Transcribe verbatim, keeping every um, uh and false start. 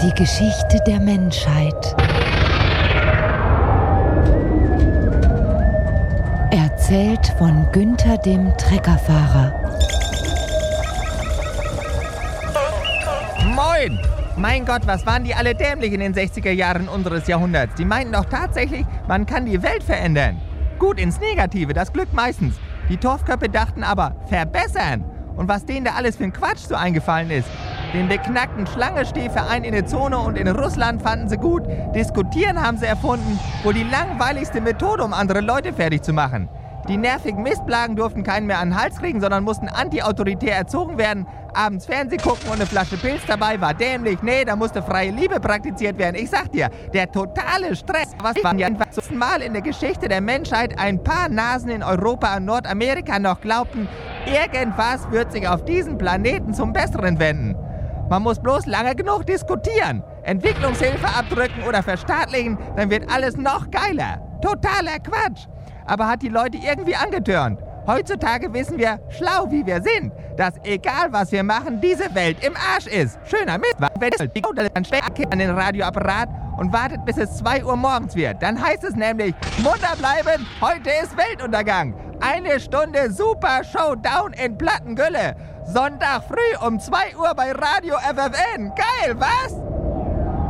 Die Geschichte der Menschheit. Erzählt von Günther dem Treckerfahrer. Moin! Mein Gott, was waren die alle dämlich in den sechziger Jahren unseres Jahrhunderts? Die meinten doch tatsächlich, man kann die Welt verändern. Gut ins Negative, das glückt meistens. Die Torfköppe dachten aber, verbessern. Und was denen da alles für ein Quatsch so eingefallen ist. Den beknackten Schlangenstehverein in der Zone und in Russland fanden sie gut. Diskutieren haben sie erfunden, wohl die langweiligste Methode, um andere Leute fertig zu machen. Die nervigen Mistplagen durften keinen mehr an den Hals kriegen, sondern mussten anti-autoritär erzogen werden. Abends Fernseh gucken und eine Flasche Pilz dabei war dämlich. Nee, da musste freie Liebe praktiziert werden. Ich sag dir, der totale Stress. Was waren ja einfach zum Mal in der Geschichte der Menschheit ein paar Nasen in Europa und Nordamerika noch glaubten, irgendwas wird sich auf diesem Planeten zum Besseren wenden. Man muss bloß lange genug diskutieren. Entwicklungshilfe abdrücken oder verstaatlichen, dann wird alles noch geiler. Totaler Quatsch. Aber hat die Leute irgendwie angetörnt. Heutzutage wissen wir, schlau wie wir sind, dass egal was wir machen, diese Welt im Arsch ist. Schöner Mist. Dann steckt an den Radioapparat und wartet, bis es zwei Uhr morgens wird. Dann heißt es nämlich, Munter bleiben, heute ist Weltuntergang. Eine Stunde Super Showdown in Plattengülle. Sonntag früh um zwei Uhr bei Radio F F N. Geil, was?